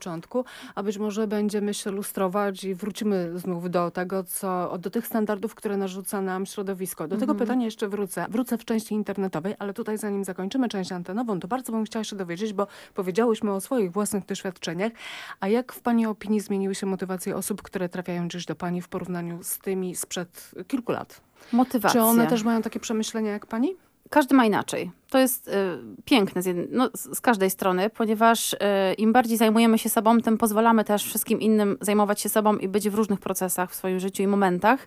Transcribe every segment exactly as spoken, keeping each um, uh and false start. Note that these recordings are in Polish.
początku, a być może będziemy się lustrować i wrócimy znów do tego, co, do tych standardów, które narzuca nam środowisko. Do tego Mhm. pytania jeszcze wrócę. Wrócę w części internetowej, ale tutaj zanim zakończymy część antenową, to bardzo bym chciała się dowiedzieć, bo powiedziałyśmy o swoich własnych doświadczeniach, a jak w pani opinii zmieniły się motywacje osób, które trafiają dziś do pani w porównaniu z tymi sprzed kilku lat? Motywacje. Czy one też mają takie przemyślenia jak pani? Każdy ma inaczej. To jest y, piękne z, jednej, no, z, z każdej strony, ponieważ y, im bardziej zajmujemy się sobą, tym pozwalamy też wszystkim innym zajmować się sobą i być w różnych procesach w swoim życiu i momentach.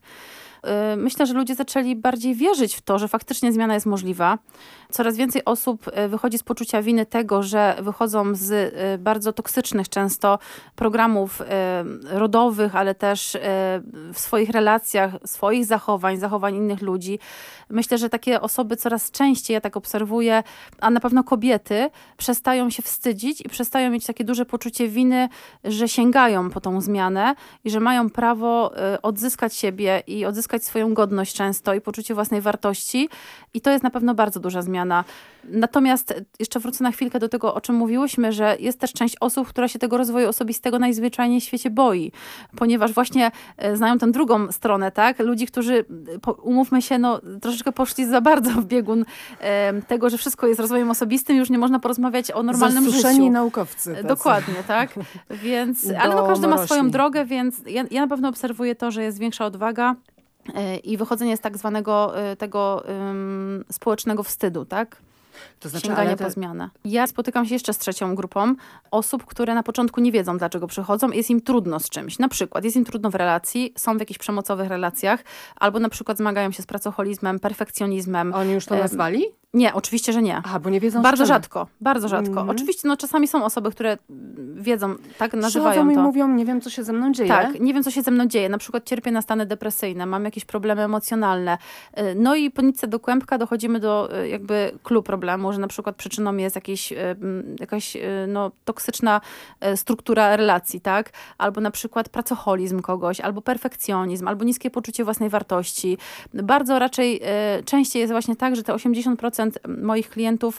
Y, myślę, że ludzie zaczęli bardziej wierzyć w to, że faktycznie zmiana jest możliwa. Coraz więcej osób y, wychodzi z poczucia winy tego, że wychodzą z y, bardzo toksycznych często programów y, rodowych, ale też y, w swoich relacjach, swoich zachowań, zachowań innych ludzi. Myślę, że takie osoby coraz częściej, ja tak obserwuję, a na pewno kobiety, przestają się wstydzić i przestają mieć takie duże poczucie winy, że sięgają po tą zmianę i że mają prawo y, odzyskać siebie i odzyskać swoją godność często i poczucie własnej wartości. I to jest na pewno bardzo duża zmiana. Natomiast jeszcze wrócę na chwilkę do tego, o czym mówiłyśmy, że jest też część osób, która się tego rozwoju osobistego najzwyczajniej w świecie boi, ponieważ właśnie y, znają tę drugą stronę, tak? Ludzi, którzy, po, umówmy się, no troszeczkę poszli za bardzo w biegun e, tego, że wszystko jest rozwojem osobistym, już nie można porozmawiać o normalnym Zasuszeni życiu. naukowcy. Tacy. Dokładnie, tak? Więc, ale no każdy ma swoją drogę, więc ja, ja na pewno obserwuję to, że jest większa odwaga e, i wychodzenie z tak zwanego e, tego e, społecznego wstydu, tak? To znaczy, sięganie te... po zmianę. Ja spotykam się jeszcze z trzecią grupą osób, które na początku nie wiedzą, dlaczego przychodzą. Jest im trudno z czymś. Na przykład jest im trudno w relacji, są w jakichś przemocowych relacjach, albo na przykład zmagają się z pracoholizmem, perfekcjonizmem. Oni już to nazwali? Nie, oczywiście, że nie. Aha, bo nie wiedzą Bardzo rzadko, bardzo rzadko. Mm. Oczywiście, no czasami są osoby, które wiedzą, tak nazywają Przychodzą to. i mówią, nie wiem, co się ze mną dzieje. Tak, nie wiem, co się ze mną dzieje. Na przykład cierpię na stany depresyjne, mam jakieś problemy emocjonalne. No i po nitce do kłębka dochodzimy do jakby clou problemu, że na przykład przyczyną jest jakieś, jakaś no, toksyczna struktura relacji, tak? Albo na przykład pracoholizm kogoś, albo perfekcjonizm, albo niskie poczucie własnej wartości. Bardzo raczej częściej jest właśnie tak, że te osiemdziesiąt procent moich klientów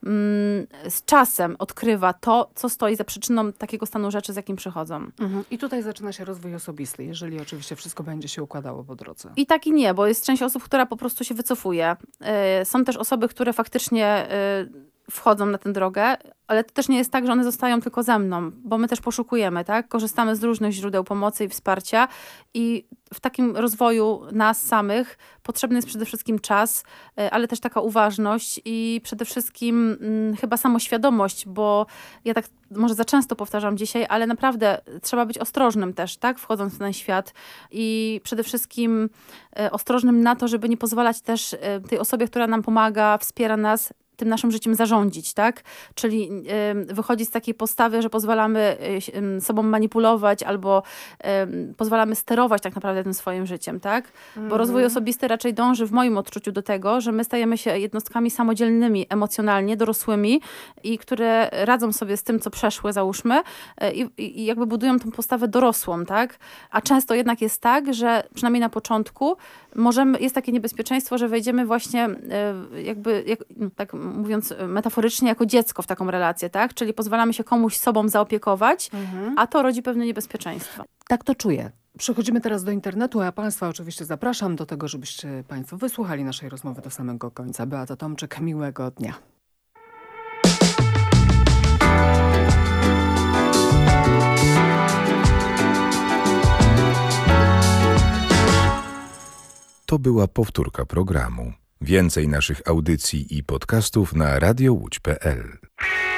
mm, z czasem odkrywa to, co stoi za przyczyną takiego stanu rzeczy, z jakim przychodzą. Mhm. I tutaj zaczyna się rozwój osobisty, jeżeli oczywiście wszystko będzie się układało po drodze. I tak i nie, bo jest część osób, która po prostu się wycofuje. Yy, są też osoby, które faktycznie yy, wchodzą na tę drogę, ale to też nie jest tak, że one zostają tylko ze mną, bo my też poszukujemy, tak? Korzystamy z różnych źródeł pomocy i wsparcia i w takim rozwoju nas samych potrzebny jest przede wszystkim czas, ale też taka uważność i przede wszystkim hmm, chyba samoświadomość, bo ja tak może za często powtarzam dzisiaj, ale naprawdę trzeba być ostrożnym też, tak? Wchodząc w ten świat i przede wszystkim e, ostrożnym na to, żeby nie pozwalać też e, tej osobie, która nam pomaga, wspiera nas, tym naszym życiem zarządzić, tak? Czyli y, wychodzić z takiej postawy, że pozwalamy y, sobą manipulować albo y, pozwalamy sterować tak naprawdę tym swoim życiem, tak? Mm-hmm. Bo rozwój osobisty raczej dąży w moim odczuciu do tego, że my stajemy się jednostkami samodzielnymi, emocjonalnie, dorosłymi i które radzą sobie z tym, co przeszły, załóżmy, i, i jakby budują tą postawę dorosłą, tak? A często jednak jest tak, że przynajmniej na początku możemy, jest takie niebezpieczeństwo, że wejdziemy właśnie y, jakby, jak, tak mówiąc metaforycznie, jako dziecko w taką relację, tak? Czyli pozwalamy się komuś sobą zaopiekować, mhm. a to rodzi pewne niebezpieczeństwa. Tak to czuję. Przechodzimy teraz do internetu, a Państwa oczywiście zapraszam do tego, żebyście Państwo wysłuchali naszej rozmowy do samego końca. Beata Tomczyk, miłego dnia. To była powtórka programu. Więcej naszych audycji i podcastów na radio łódź kropka pe el.